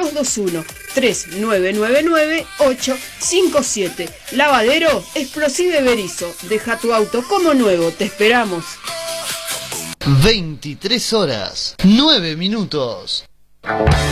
221-3999-857. Lavadero Explosive Berizo. Deja tu auto como nuevo. Te esperamos. 23 horas, 9 minutos.